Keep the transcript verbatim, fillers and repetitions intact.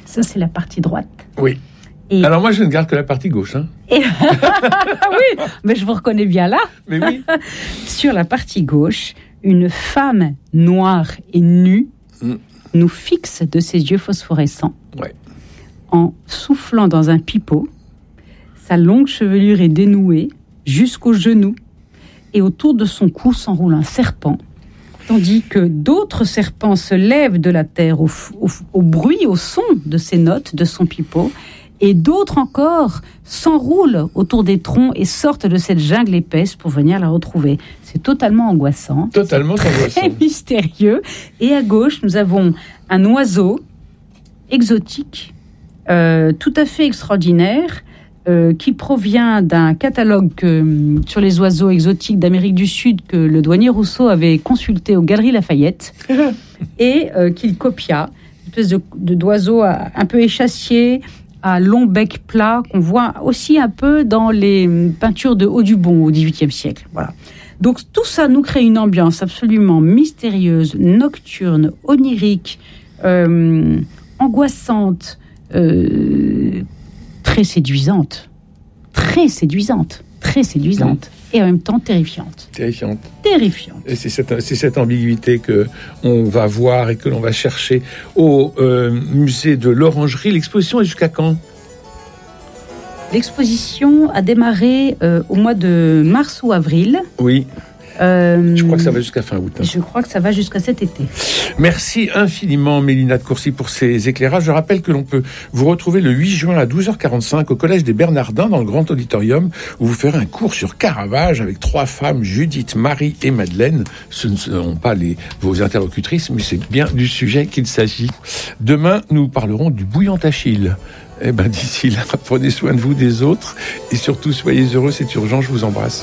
Ça, c'est la partie droite. Oui. Et... Alors moi, je ne garde que la partie gauche. Hein. Et... oui, mais je vous reconnais bien là. Mais oui. Sur la partie gauche, une femme noire et nue mm. nous fixe de ses yeux phosphorescents ouais. en soufflant dans un pipeau. Sa longue chevelure est dénouée jusqu'aux genoux et autour de son cou s'enroule un serpent, tandis que d'autres serpents se lèvent de la terre au, au, au bruit, au son de ses notes, de son pipeau, et d'autres encore s'enroulent autour des troncs et sortent de cette jungle épaisse pour venir la retrouver. C'est totalement angoissant. Totalement c'est angoissant. Très mystérieux. Et à gauche, nous avons un oiseau exotique, euh, tout à fait extraordinaire, euh, qui provient d'un catalogue que, sur les oiseaux exotiques d'Amérique du Sud que le douanier Rousseau avait consulté aux Galeries Lafayette et euh, qu'il copia. Une espèce de, de, d'oiseau un peu échassier, à long bec plat, qu'on voit aussi un peu dans les peintures de Audubon au dix-huitième siècle. Voilà. Donc tout ça nous crée une ambiance absolument mystérieuse, nocturne, onirique, euh, angoissante, euh, très séduisante, très séduisante, très séduisante, mmh. et en même temps terrifiante. Terrifiante. Terrifiante. Et c'est cette, c'est cette ambiguïté que on va voir et que l'on va chercher au euh, musée de l'Orangerie. L'exposition est jusqu'à quand ? L'exposition a démarré euh, au mois de mars ou avril. Oui. Euh, je crois que ça va jusqu'à fin août. Hein. Je crois que ça va jusqu'à cet été. Merci infiniment, Mélina de Courcy, pour ces éclairages. Je rappelle que l'on peut vous retrouver le huit juin à douze heures quarante-cinq au Collège des Bernardins, dans le Grand Auditorium, où vous ferez un cours sur Caravage avec trois femmes, Judith, Marie et Madeleine. Ce ne seront pas les, vos interlocutrices, mais c'est bien du sujet qu'il s'agit. Demain, nous parlerons du bouillon Achille. Eh ben, d'ici là, prenez soin de vous, des autres, et surtout, soyez heureux, c'est urgent, je vous embrasse.